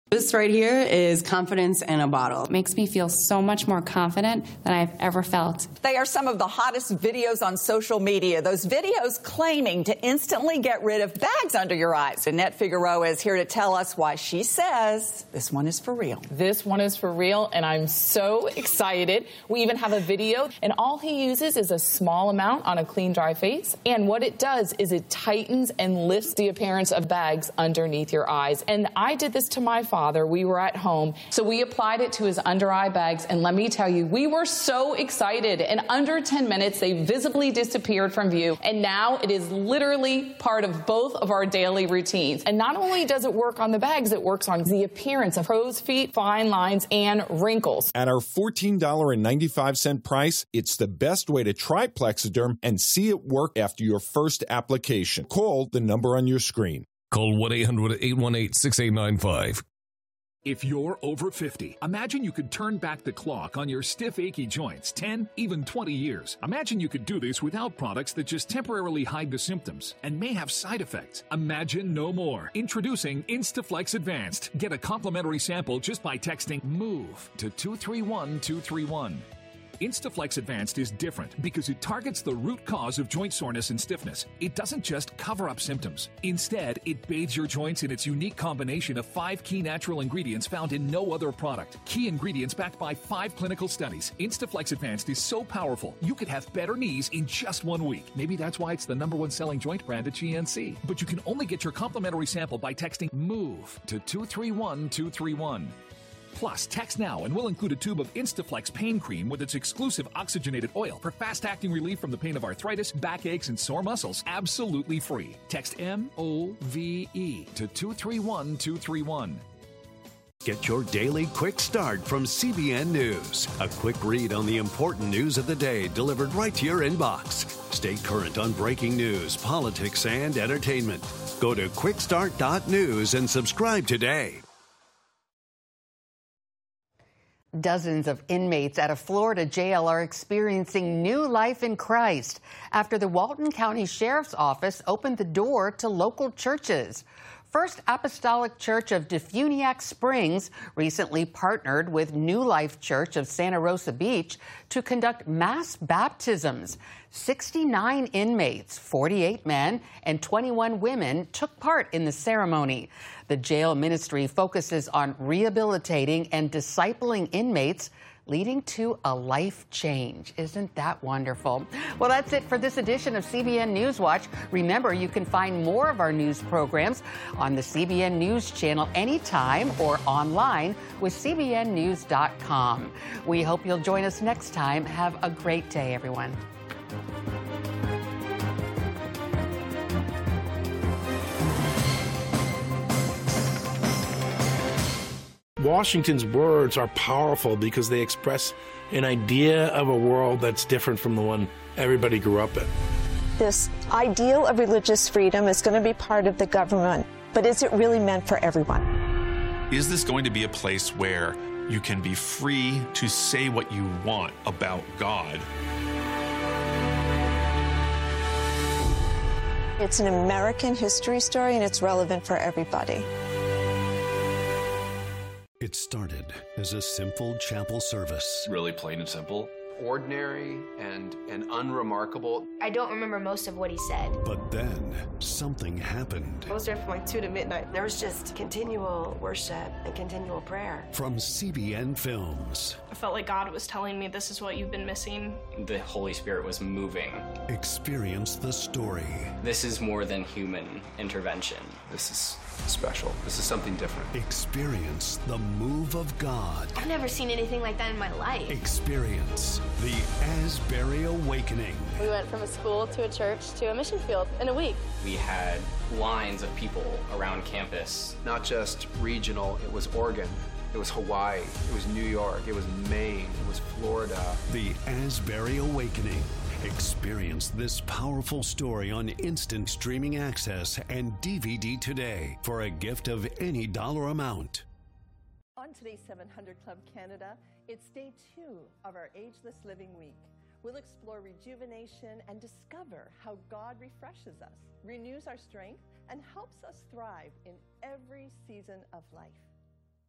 This right here is confidence in a bottle. It makes me feel so much more confident than I've ever felt. They are some of the hottest videos on social media. Those videos claiming to instantly get rid of bags under your eyes. Annette Figueroa is here to tell us why she says this one is for real. This one is for real, and I'm so excited. We even have a video, and all he uses is a small amount on a clean, dry face. And what it does is it tightens and lifts the appearance of bags underneath your eyes. And I did this to my father. We were at home, so we applied it to his under eye bags, and let me tell you, we were so excited. In under 10 minutes, they visibly disappeared from view, and now it is literally part of both of our daily routines. And not only does it work on the bags, it works on the appearance of crow's feet, fine lines, and wrinkles. At our $14.95 price, it's the best way to try Plexiderm and see it work after your first application. Call the number on your screen. Call 1-800-818-6895. If you're over 50, imagine you could turn back the clock on your stiff, achy joints 10, even 20 years. Imagine you could do this without products that just temporarily hide the symptoms and may have side effects. Imagine no more. Introducing Instaflex Advanced. Get a complimentary sample just by texting MOVE to 231231. Instaflex Advanced is different because it targets the root cause of joint soreness and stiffness. It doesn't just cover up symptoms. Instead, it bathes your joints in its unique combination of 5 key natural ingredients found in no other product. Key ingredients backed by 5 clinical studies. Instaflex Advanced is so powerful, you could have better knees in just 1 week. Maybe that's why it's the #1 selling joint brand at GNC. But you can only get your complimentary sample by texting MOVE to 231231. Plus, text now and we'll include a tube of Instaflex pain cream with its exclusive oxygenated oil for fast-acting relief from the pain of arthritis, backaches, and sore muscles. Absolutely free. Text MOVE to 231231. Get your daily quick start from CBN News. A quick read on the important news of the day delivered right to your inbox. Stay current on breaking news, politics, and entertainment. Go to quickstart.news and subscribe today. Dozens of inmates at a Florida jail are experiencing new life in Christ after the Walton County Sheriff's Office opened the door to local churches. First Apostolic Church of Defuniak Springs recently partnered with New Life Church of Santa Rosa Beach to conduct mass baptisms. 69 inmates, 48 men and 21 women took part in the ceremony. The jail ministry focuses on rehabilitating and discipling inmates, leading to a life change. Isn't that wonderful? Well, that's it for this edition of CBN Newswatch. Remember, you can find more of our news programs on the CBN News channel anytime or online with cbnnews.com. We hope you'll join us next time. Have a great day, everyone. Washington's words are powerful because they express an idea of a world that's different from the one everybody grew up in. This ideal of religious freedom is going to be part of the government, but is it really meant for everyone? Is this going to be a place where you can be free to say what you want about God? It's an American history story, and it's relevant for everybody. It started as a simple chapel service. Really plain and simple. Ordinary and unremarkable. I don't remember most of what he said. But then something happened. I was there from like 2 to midnight. There was just continual worship and continual prayer. From CBN Films. I felt like God was telling me, this is what you've been missing. The Holy Spirit was moving. Experience the story. This is more than human intervention. This is special. This is something different. Experience the move of God. I've never seen anything like that in my life. Experience the Asbury Awakening. We went from a school to a church to a mission field in a week. We had lines of people around campus. Not just regional, it was Oregon. It was Hawaii, it was New York, it was Maine, it was Florida. The Asbury Awakening. Experience this powerful story on instant streaming access and DVD today for a gift of any dollar amount. On today's 700 Club Canada, it's day 2 of our Ageless Living Week. We'll explore rejuvenation and discover how God refreshes us, renews our strength, and helps us thrive in every season of life.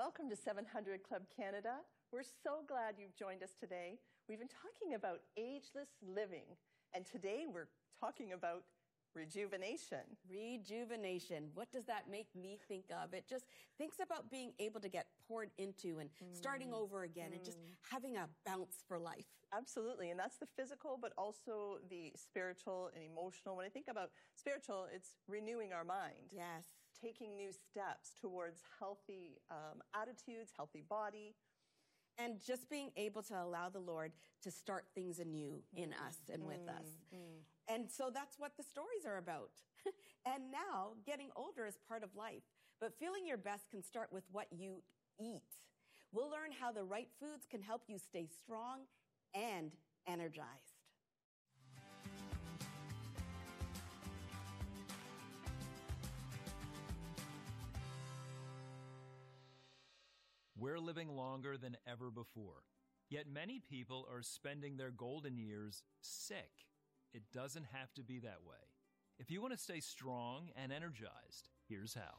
Welcome to 700 Club Canada. We're so glad you've joined us today. We've been talking about ageless living, and today we're talking about rejuvenation. Rejuvenation. What does that make me think of? It just thinks about being able to get poured into and starting over again and just having a bounce for life. Absolutely. And that's the physical, but also the spiritual and emotional. When I think about spiritual, it's renewing our mind. Yes. Taking new steps towards healthy attitudes, healthy body. And just being able to allow the Lord to start things anew in us and with us. And so that's what the stories are about. And now, getting older is part of life. But feeling your best can start with what you eat. We'll learn how the right foods can help you stay strong and energized. We're living longer than ever before, yet many people are spending their golden years sick. It doesn't have to be that way. If you want to stay strong and energized, here's how.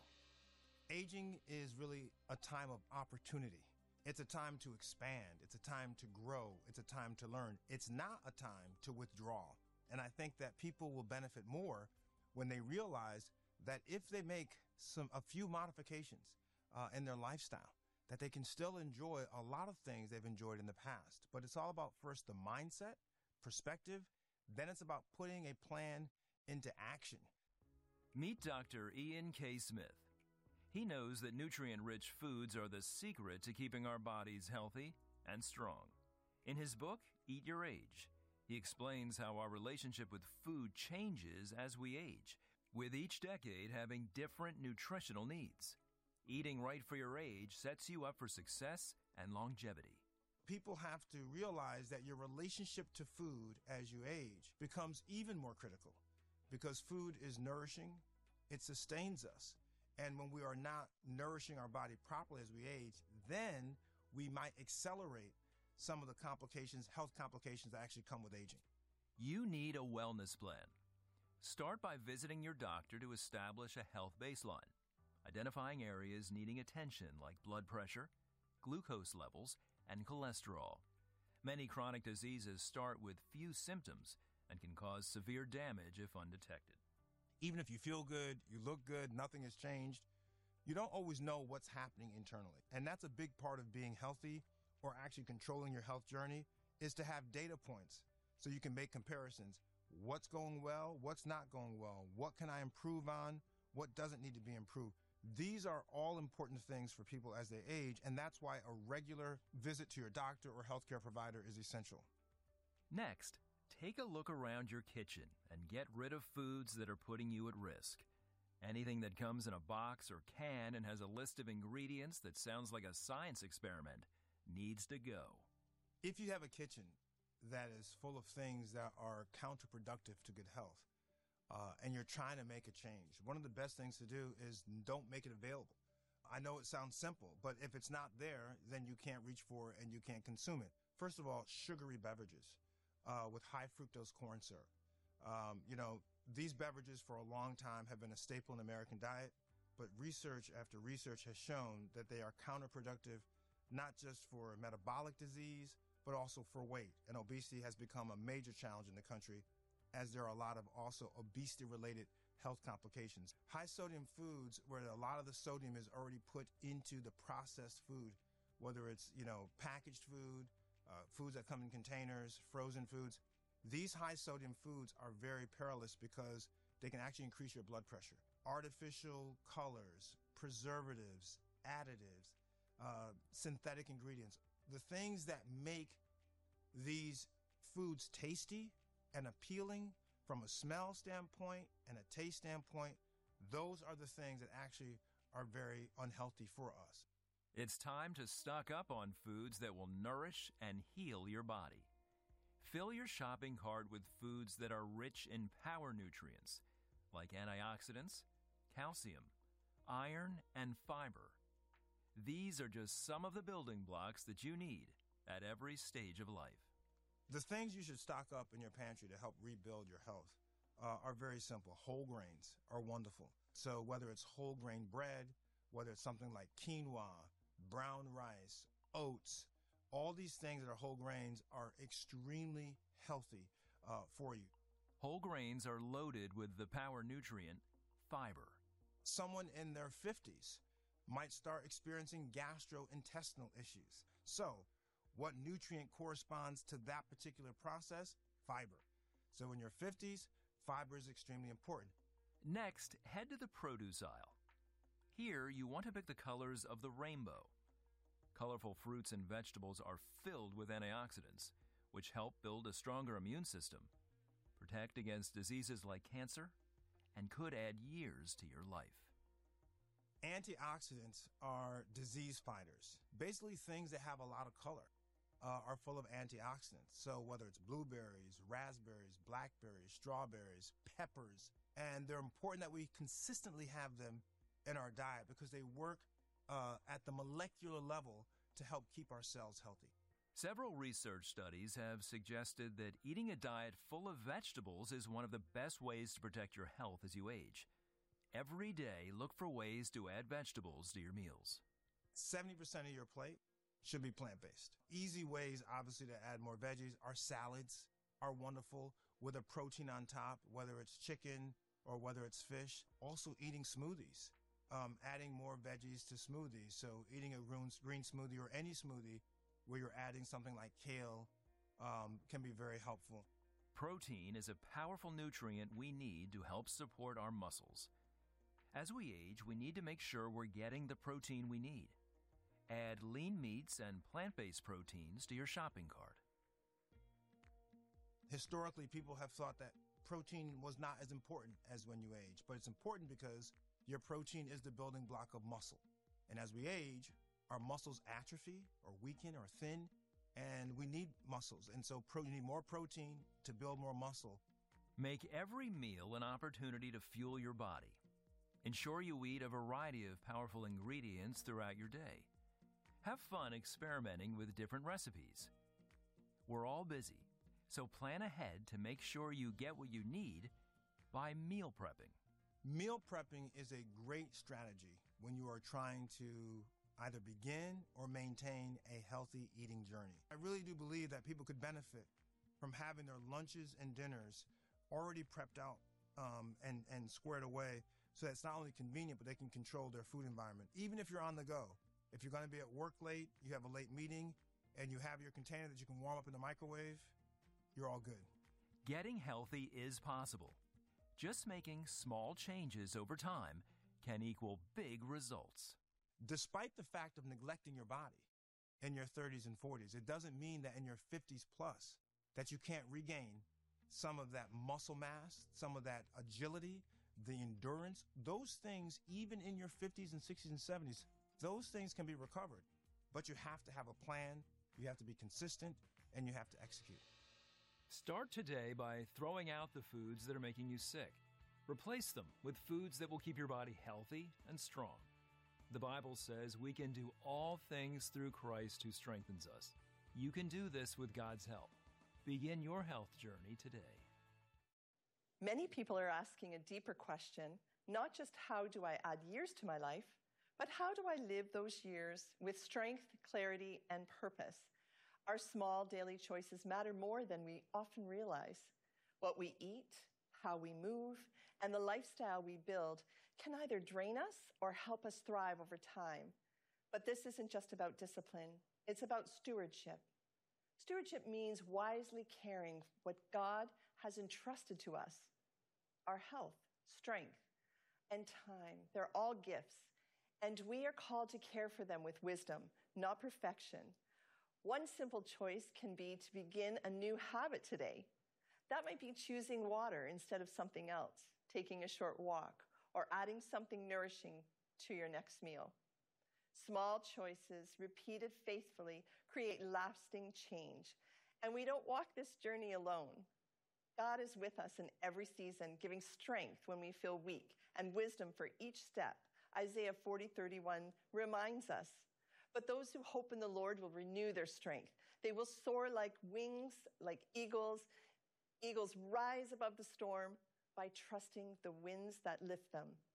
Aging is really a time of opportunity. It's a time to expand. It's a time to grow. It's a time to learn. It's not a time to withdraw. And I think that people will benefit more when they realize that if they make a few modifications in their lifestyle, that they can still enjoy a lot of things they've enjoyed in the past. But it's all about first the mindset, perspective, then it's about putting a plan into action. Meet Dr. Ian K. Smith. He knows that nutrient-rich foods are the secret to keeping our bodies healthy and strong. In his book, Eat Your Age, he explains how our relationship with food changes as we age, with each decade having different nutritional needs. Eating right for your age sets you up for success and longevity. People have to realize that your relationship to food as you age becomes even more critical because food is nourishing, it sustains us. And when we are not nourishing our body properly as we age, then we might accelerate some of the complications, health complications that actually come with aging. You need a wellness plan. Start by visiting your doctor to establish a health baseline, identifying areas needing attention like blood pressure, glucose levels, and cholesterol. Many chronic diseases start with few symptoms and can cause severe damage if undetected. Even if you feel good, you look good, nothing has changed, you don't always know what's happening internally. And that's a big part of being healthy or actually controlling your health journey is to have data points so you can make comparisons. What's going well? What's not going well? What can I improve on? What doesn't need to be improved? These are all important things for people as they age, and that's why a regular visit to your doctor or healthcare provider is essential. Next, take a look around your kitchen and get rid of foods that are putting you at risk. Anything that comes in a box or can and has a list of ingredients that sounds like a science experiment needs to go. If you have a kitchen that is full of things that are counterproductive to good health, and you're trying to make a change, one of the best things to do is don't make it available. I know it sounds simple, but if it's not there, then you can't reach for it and you can't consume it. First of all, sugary beverages with high fructose corn syrup. These beverages for a long time have been a staple in the American diet, but research after research has shown that they are counterproductive, not just for metabolic disease, but also for weight. And obesity has become a major challenge in the country, as there are a lot of also obesity-related health complications. High sodium foods, where a lot of the sodium is already put into the processed food, whether it's, packaged food, foods that come in containers, frozen foods. These high sodium foods are very perilous because they can actually increase your blood pressure. Artificial colors, preservatives, additives, synthetic ingredients, the things that make these foods tasty and appealing from a smell standpoint and a taste standpoint, those are the things that actually are very unhealthy for us. It's time to stock up on foods that will nourish and heal your body. Fill your shopping cart with foods that are rich in power nutrients, like antioxidants, calcium, iron, and fiber. These are just some of the building blocks that you need at every stage of life. The things you should stock up in your pantry to help rebuild your health are very simple. Whole grains are wonderful. So whether it's whole grain bread, whether it's something like quinoa, brown rice, oats, all these things that are whole grains are extremely healthy for you. Whole grains are loaded with the power nutrient, fiber. Someone in their 50s might start experiencing gastrointestinal issues. So, what nutrient corresponds to that particular process? Fiber. So in your 50s, fiber is extremely important. Next, head to the produce aisle. Here, you want to pick the colors of the rainbow. Colorful fruits and vegetables are filled with antioxidants, which help build a stronger immune system, protect against diseases like cancer, and could add years to your life. Antioxidants are disease fighters. Basically, things that have a lot of color are full of antioxidants. So whether it's blueberries, raspberries, blackberries, strawberries, peppers, and they're important that we consistently have them in our diet because they work at the molecular level to help keep our cells healthy. Several research studies have suggested that eating a diet full of vegetables is one of the best ways to protect your health as you age. Every day, look for ways to add vegetables to your meals. 70% of your plate should be plant-based. Easy ways, obviously, to add more veggies. Our salads are wonderful with a protein on top, whether it's chicken or whether it's fish. Also eating smoothies, adding more veggies to smoothies. So eating a green smoothie or any smoothie where you're adding something like kale can be very helpful. Protein is a powerful nutrient we need to help support our muscles. As we age, we need to make sure we're getting the protein we need. Add lean meats and plant-based proteins to your shopping cart. Historically, people have thought that protein was not as important as when you age, but it's important because your protein is the building block of muscle. And as we age, our muscles atrophy or weaken or thin, and we need muscles. And so you need more protein to build more muscle. Make every meal an opportunity to fuel your body. Ensure you eat a variety of powerful ingredients throughout your day. Have fun experimenting with different recipes. We're all busy, so plan ahead to make sure you get what you need by meal prepping. Meal prepping is a great strategy when you are trying to either begin or maintain a healthy eating journey. I really do believe that people could benefit from having their lunches and dinners already prepped out and squared away, so that it's not only convenient, but they can control their food environment. Even if you're on the go, if you're going to be at work late, you have a late meeting, and you have your container that you can warm up in the microwave, you're all good. Getting healthy is possible. Just making small changes over time can equal big results. Despite the fact of neglecting your body in your 30s and 40s, it doesn't mean that in your 50s plus that you can't regain some of that muscle mass, some of that agility, the endurance. Those things, even in your 50s and 60s and 70s, those things can be recovered. But you have to have a plan, you have to be consistent, and you have to execute. Start today by throwing out the foods that are making you sick. Replace them with foods that will keep your body healthy and strong. The Bible says we can do all things through Christ who strengthens us. You can do this with God's help. Begin your health journey today. Many people are asking a deeper question, not just how do I add years to my life, but how do I live those years with strength, clarity, and purpose? Our small daily choices matter more than we often realize. What we eat, how we move, and the lifestyle we build can either drain us or help us thrive over time. But this isn't just about discipline. It's about stewardship. Stewardship means wisely caring what God has entrusted to us. Our health, strength, and time, they're all gifts. And we are called to care for them with wisdom, not perfection. One simple choice can be to begin a new habit today. That might be choosing water instead of something else, taking a short walk, or adding something nourishing to your next meal. Small choices, repeated faithfully, create lasting change. And we don't walk this journey alone. God is with us in every season, giving strength when we feel weak and wisdom for each step. Isaiah 40:31 reminds us, but those who hope in the Lord will renew their strength. They will soar like wings, like eagles. Eagles rise above the storm by trusting the winds that lift them.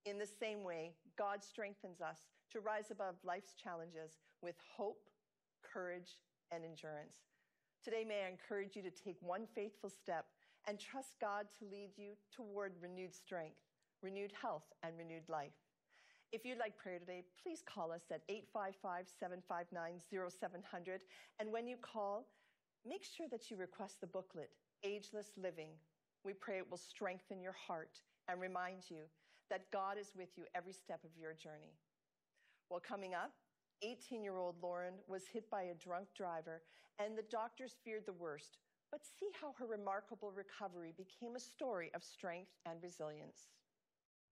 In the same way, God strengthens us to rise above life's challenges with hope, courage, and endurance. Today, may I encourage you to take one faithful step and trust God to lead you toward renewed strength, renewed health, and renewed life. If you'd like prayer today, please call us at 855-759-0700. And when you call, make sure that you request the booklet, Ageless Living. We pray it will strengthen your heart and remind you that God is with you every step of your journey. Well, coming up, 18-year-old Lauren was hit by a drunk driver, and the doctors feared the worst. But see how her remarkable recovery became a story of strength and resilience.